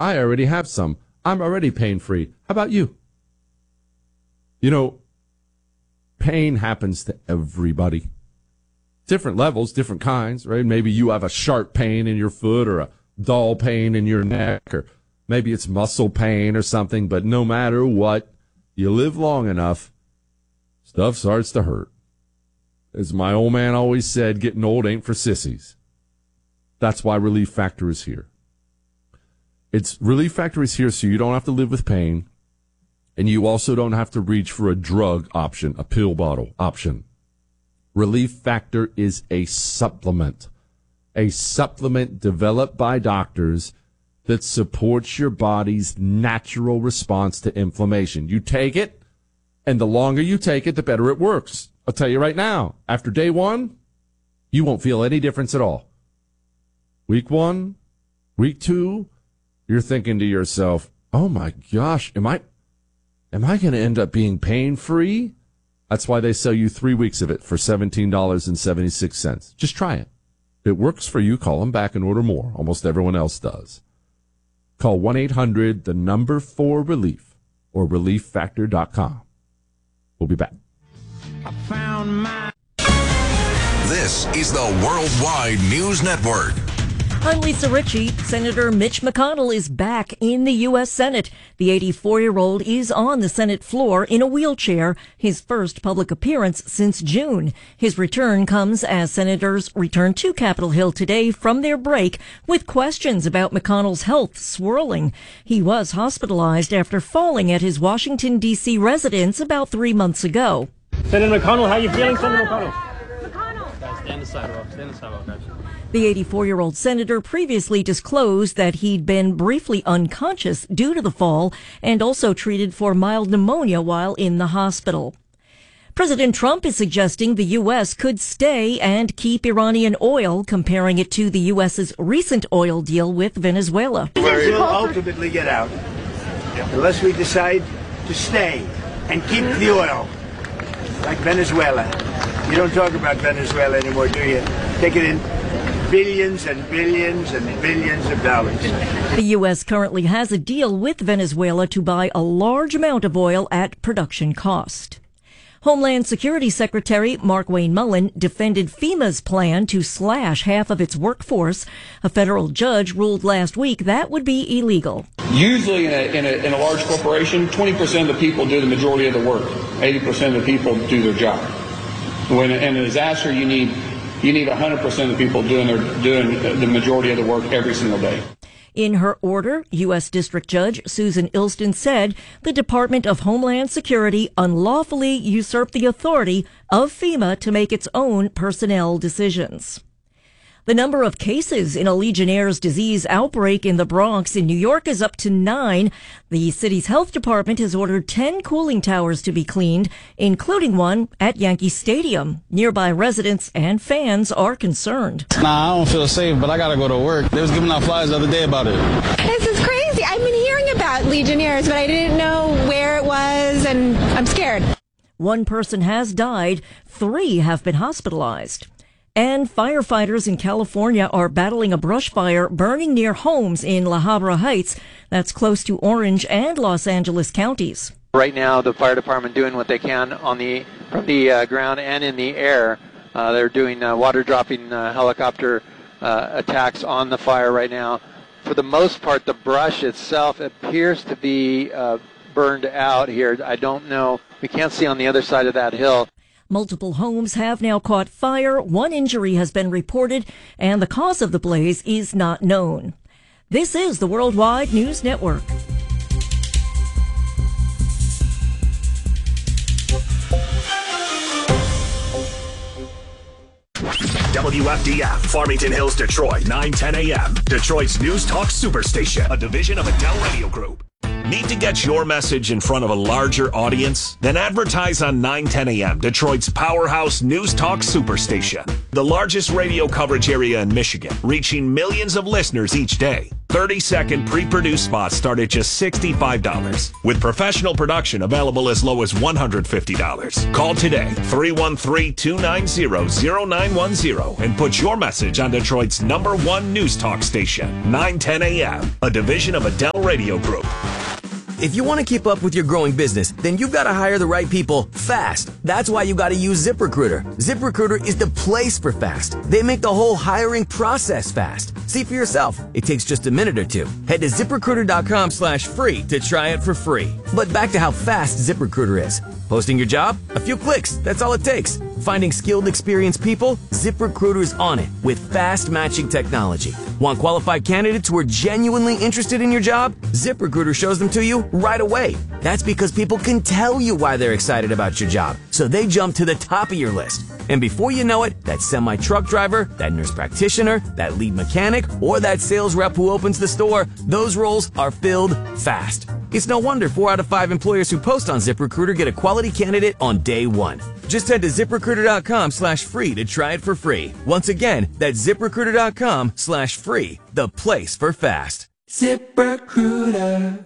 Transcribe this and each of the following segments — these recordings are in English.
I already have some. I'm already pain-free. How about you? You know, pain happens to everybody. Different levels, different kinds, right? Maybe you have a sharp pain in your foot or a dull pain in your neck, or maybe it's muscle pain or something, but no matter what, you live long enough, stuff starts to hurt. As my old man always said, getting old ain't for sissies. That's why Relief Factor is here. Relief Factor is here so you don't have to live with pain, and you also don't have to reach for a drug option, a pill bottle option. Relief Factor is a supplement developed by doctors that supports your body's natural response to inflammation. You take it, and the longer you take it, the better it works. I'll tell you right now, after day 1, you won't feel any difference at all. Week 1, week 2, you're thinking to yourself, oh my gosh, am I going to end up being pain-free? That's why they sell you 3 weeks of it for $17.76. Just try it. If it works for you, call them back and order more. Almost everyone else does. Call 1-800-4RELIEF or ReliefFactor.com. We'll be back. I found my... This is the Worldwide News Network. I'm Lisa Ritchie. Senator Mitch McConnell is back in the U.S. Senate. The 84-year-old is on the Senate floor in a wheelchair, his first public appearance since June. His return comes as senators return to Capitol Hill today from their break with questions about McConnell's health swirling. He was hospitalized after falling at his Washington, D.C. residence about 3 months ago. Senator McConnell, how are you feeling, Senator McConnell? Guys, stay on the sidewalk, guys. The 84-year-old senator previously disclosed that he'd been briefly unconscious due to the fall and also treated for mild pneumonia while in the hospital. President Trump is suggesting the U.S. could stay and keep Iranian oil, comparing it to the U.S.'s recent oil deal with Venezuela. We'll ultimately get out unless we decide to stay and keep the oil, like Venezuela. You don't talk about Venezuela anymore, do you? Take it in billions and billions and billions of dollars. The U.S. currently has a deal with Venezuela to buy a large amount of oil at production cost. Homeland Security Secretary Markwayne Mullin defended FEMA's plan to slash half of its workforce. A federal judge ruled last week that would be illegal. Usually in a large corporation, 20% of the people do the majority of the work. 80% of the people do their job. When in a disaster, you need 100% of the people doing the majority of the work every single day. In her order, U.S. District Judge Susan Ilston said the Department of Homeland Security unlawfully usurped the authority of FEMA to make its own personnel decisions. The number of cases in a Legionnaire's disease outbreak in the Bronx in New York is up to 9. The city's health department has ordered 10 cooling towers to be cleaned, including one at Yankee Stadium. Nearby residents and fans are concerned. Nah, I don't feel safe, but I gotta go to work. They was giving out flyers the other day about it. This is crazy. I've been hearing about Legionnaires, but I didn't know where it was, and I'm scared. One person has died. 3 have been hospitalized. And firefighters in California are battling a brush fire burning near homes in La Habra Heights. That's close to Orange and Los Angeles counties. Right now, the fire department doing what they can from the ground and in the air. They're doing water dropping helicopter attacks on the fire right now. For the most part, the brush itself appears to be burned out here. I don't know. We can't see on the other side of that hill. Multiple homes have now caught fire. 1 injury has been reported, and the cause of the blaze is not known. This is the Worldwide News Network. WFDF, Farmington Hills, Detroit, 9:10 a.m. Detroit's News Talk Superstation, a division of Adele Radio Group. Need to get your message in front of a larger audience? Then advertise on 910 AM, Detroit's powerhouse news talk superstation. The largest radio coverage area in Michigan, reaching millions of listeners each day. 30-second pre-produced spots start at just $65, with professional production available as low as $150. Call today, 313-290-0910, and put your message on Detroit's #1 news talk station, 910 AM, a division of Adele Radio Group. If you want to keep up with your growing business, then you've got to hire the right people fast. That's why you got to use ZipRecruiter. ZipRecruiter is the place for fast. They make the whole hiring process fast. See for yourself. It takes just a minute or two. Head to ZipRecruiter.com/free to try it for free. But back to how fast ZipRecruiter is. Posting your job? A few clicks. That's all it takes. Finding skilled, experienced people? ZipRecruiter's on it with fast matching technology. Want qualified candidates who are genuinely interested in your job? ZipRecruiter shows them to you right away. That's because people can tell you why they're excited about your job, so they jump to the top of your list. And before you know it, that semi-truck driver, that nurse practitioner, that lead mechanic, or that sales rep who opens the store, those roles are filled fast. It's no wonder 4 out of 5 employers who post on ZipRecruiter get a quality candidate on day one. Just head to ZipRecruiter.com/free to try it for free. Once again, that's ZipRecruiter.com/free, the place for fast. ZipRecruiter.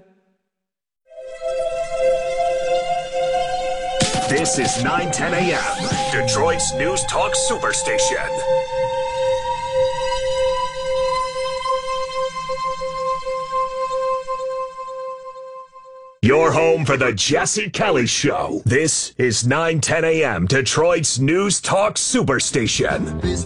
This is 910 AM, Detroit's news talk superstation. Your home for the Jesse Kelly Show. This is 910 AM, Detroit's news talk superstation.